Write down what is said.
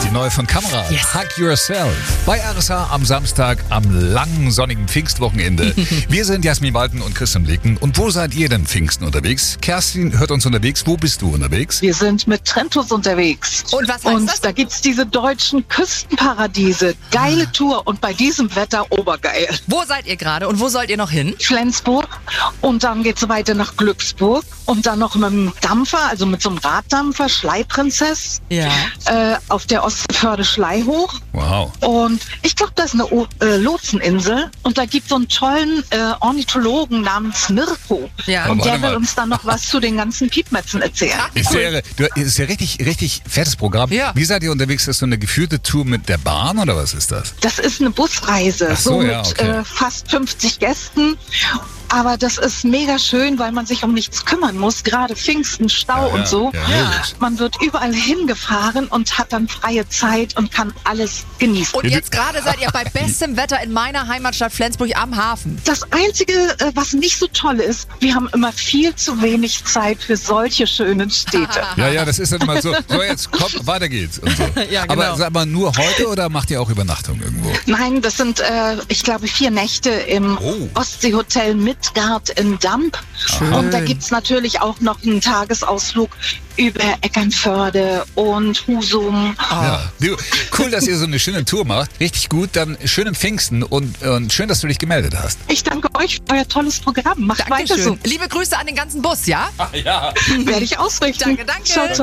Neu von Kamera. Yes. Hug Yourself. Bei RSA am Samstag am langen, sonnigen Pfingstwochenende. Wir sind Jasmin Walten und Christian Blicken. Und wo seid ihr denn Pfingsten unterwegs? Kerstin hört uns unterwegs. Wo bist du unterwegs? Wir sind mit Trentus unterwegs. Und was heißt das? Da gibt's diese deutschen Küstenparadiese. Geile Tour und bei diesem Wetter obergeil. Wo seid ihr gerade und wo sollt ihr noch hin? Flensburg und dann geht's weiter nach Glücksburg und dann noch mit dem Dampfer, also mit so einem Raddampfer, Schleiprinzess, Ja. auf der Ostförde Schlei hoch. Wow. Und ich glaube, da ist eine Lotseninsel und da gibt es so einen tollen Ornithologen namens Mirko. Ja. Aber Und der warte will mal. uns dann noch was zu den ganzen Piepmetzen erzählen. Ist ja richtig fettes Programm. Ja. Wie seid ihr unterwegs? Ist das so eine geführte Tour mit der Bahn oder was ist das? Das ist eine Busreise, Ach so, mit ja, okay. fast 50 Gästen. Aber das ist mega schön, weil man sich um nichts kümmern muss. Gerade Pfingsten, Stau Ja, und so. ja, logisch. Man wird überall hingefahren und hat dann freie Zeit und kann alles genießen. Und jetzt gerade seid ihr bei bestem Wetter in meiner Heimatstadt Flensburg am Hafen. Das Einzige, was nicht so toll ist, wir haben immer viel zu wenig Zeit für solche schönen Städte. Ja, das ist dann immer so. So, jetzt kommt, weiter geht's. Und so. Ja, genau. Aber sag mal, nur heute oder macht ihr auch Übernachtung irgendwo? Nein, das sind, ich glaube, 4 Nächte im Oh. Ostseehotel Midgard in Damp. Schön. Und da gibt's natürlich auch noch einen Tagesausflug über Eckernförde und Husum. Ja. Du, cool, dass ihr so eine schöne Tour macht. Richtig gut. Dann schönen Pfingsten und schön, dass du dich gemeldet hast. Ich danke euch für euer tolles Programm. Macht weiter so. Dankeschön. Liebe Grüße an den ganzen Bus, ja? Ja. Werde ich ausrichten. Danke. Ciao, ciao.